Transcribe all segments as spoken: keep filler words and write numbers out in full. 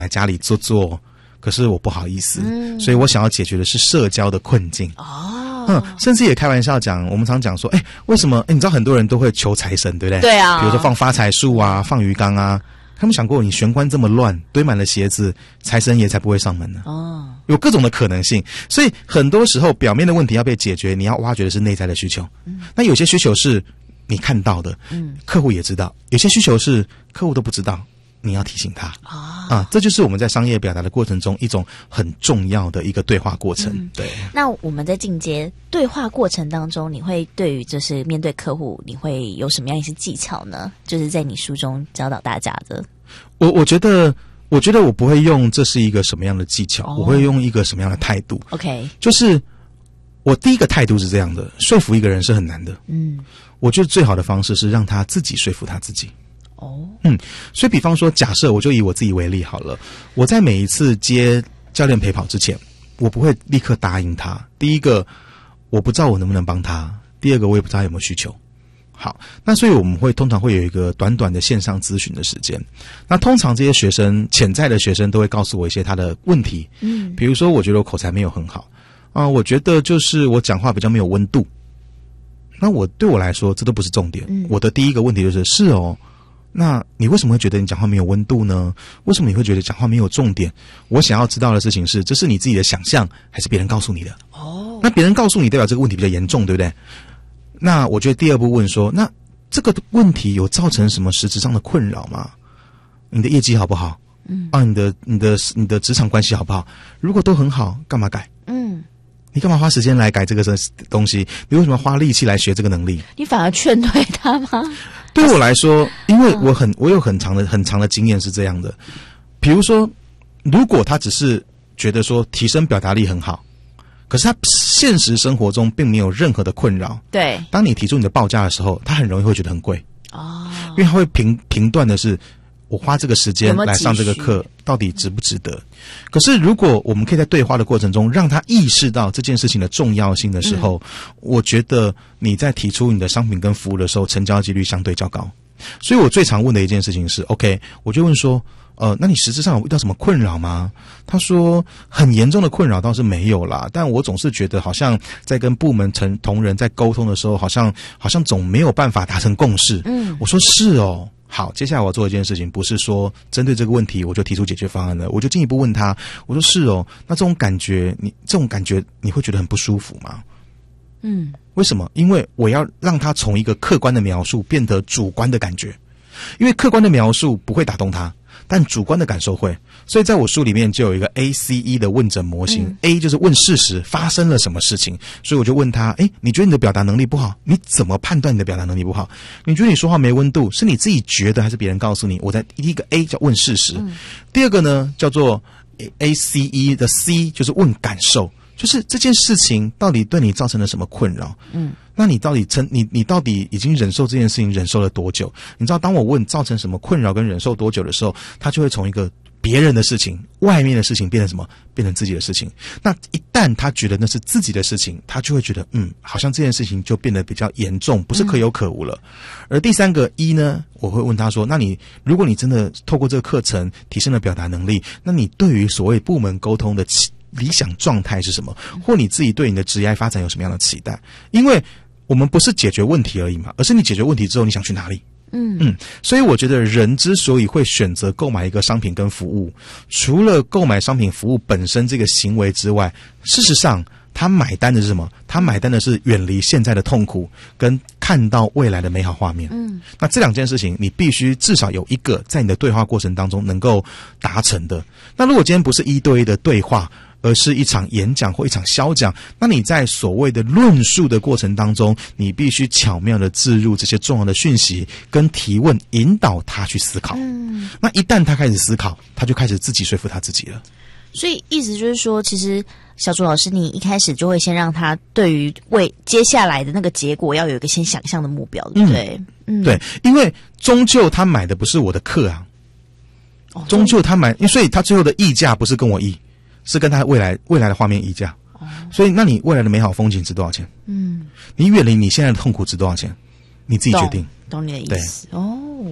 来家里坐坐，可是我不好意思，嗯、所以我想要解决的是社交的困境。哦，嗯，甚至也开玩笑讲，我们常讲说，哎，为什么？哎，你知道很多人都会求财神，对不对？ 对啊， 比如说放发财树啊，放鱼缸啊。他们想过，你玄关这么乱，堆满了鞋子，财神爷才不会上门呢。哦，有各种的可能性，所以很多时候表面的问题要被解决，你要挖掘的是内在的需求。嗯，那有些需求是你看到的，嗯，客户也知道；有些需求是客户都不知道，你要提醒他。啊，啊，这就是我们在商业表达的过程中一种很重要的一个对话过程。嗯、对。 那我们在进阶对话过程当中，你会对于就是面对客户，你会有什么样一些技巧呢？就是在你书中教导大家的。 我我觉得，我觉得我不会用这是一个什么样的技巧，哦、我会用一个什么样的态度。 OK， 就是我第一个态度是这样的：说服一个人是很难的。嗯，我觉得最好的方式是让他自己说服他自己。哦，嗯，所以比方说，假设我就以我自己为例好了，我在每一次接教练陪跑之前，我不会立刻答应他。第一个，我不知道我能不能帮他；第二个，我也不知道他有没有需求。好，那所以我们会通常会有一个短短的线上咨询的时间。那通常这些学生，潜在的学生都会告诉我一些他的问题，嗯，比如说我觉得我口才没有很好啊、呃，我觉得就是我讲话比较没有温度。那我对我来说，这都不是重点。嗯、我的第一个问题就是是哦，那你为什么会觉得你讲话没有温度呢？为什么你会觉得讲话没有重点？我想要知道的事情是，这是你自己的想象，还是别人告诉你的？哦，那别人告诉你，代表这个问题比较严重，对不对？那我觉得第二步问说，那这个问题有造成什么实质上的困扰吗？你的业绩好不好？嗯，啊，你的你的你的职场关系好不好？如果都很好，干嘛改？嗯，你干嘛花时间来改这个东西？你为什么花力气来学这个能力？ 你反而劝退他吗？ 对我来说，因为我很我有很长的很长的经验是这样的，比如说，如果他只是觉得说提升表达力很好。可是他现实生活中并没有任何的困扰。对，当你提出你的报价的时候，他很容易会觉得很贵。哦，因为他会评评断的是，我花这个时间来上这个课，到底值不值得？可是如果我们可以在对话的过程中，让他意识到这件事情的重要性的时候，嗯、我觉得你在提出你的商品跟服务的时候，成交几率相对较高。所以我最常问的一件事情是 ，OK， 我就问说。呃，那你实质上有遇到什么困扰吗？他说很严重的困扰倒是没有啦，但我总是觉得好像在跟部门同同仁在沟通的时候，好像好像总没有办法达成共识。嗯，我说是哦。好，接下来我要做一件事情，不是说针对这个问题我就提出解决方案了，我就进一步问他，我说是哦，那这种感觉，你这种感觉你会觉得很不舒服吗？嗯，为什么？因为我要让他从一个客观的描述变得主观的感觉，因为客观的描述不会打动他。但主观的感受会，所以在我书里面就有一个 A C E 的问诊模型、嗯、A 就是问事实发生了什么事情，所以我就问他，诶，你觉得你的表达能力不好？你怎么判断你的表达能力不好？你觉得你说话没温度，是你自己觉得还是别人告诉你？我在第一个 A 叫问事实、嗯、第二个呢叫做 A C E 的 C 就是问感受，就是这件事情到底对你造成了什么困扰？嗯，那你到底成你你到底已经忍受这件事情忍受了多久？你知道，当我问造成什么困扰跟忍受多久的时候，他就会从一个别人的事情、外面的事情变成什么？变成自己的事情。那一旦他觉得那是自己的事情，他就会觉得嗯，好像这件事情就变得比较严重，不是可有可无了。嗯、而第三个一呢，我会问他说：那你如果你真的透过这个课程提升了表达能力，那你对于所谓部门沟通的理想状态是什么？或你自己对你的职业发展有什么样的期待？因为我们不是解决问题而已嘛，而是你解决问题之后你想去哪里？嗯嗯，所以我觉得人之所以会选择购买一个商品跟服务，除了购买商品服务本身这个行为之外，事实上他买单的是什么？他买单的是远离现在的痛苦跟看到未来的美好画面。嗯，那这两件事情你必须至少有一个在你的对话过程当中能够达成的。那如果今天不是一对一的对话，而是一场演讲或一场销讲，那你在所谓的论述的过程当中，你必须巧妙的置入这些重要的讯息跟提问，引导他去思考。嗯，那一旦他开始思考，他就开始自己说服他自己了。 所以意思就是说，其实小竹老师你一开始就会先让他对于为接下来的那个结果要有一个先想象的目标，对不对？嗯， 嗯对，因为终究他买的不是我的课啊，哦、终究他买，所以他最后的议价不是跟我议，是跟他未来未来的画面议价。哦，所以那你未来的美好风景值多少钱？嗯，你远离你现在的痛苦值多少钱？你自己决定。 懂你的意思哦。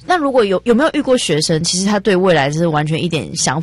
那如果有有没有遇过学生，其实他对未来是完全一点想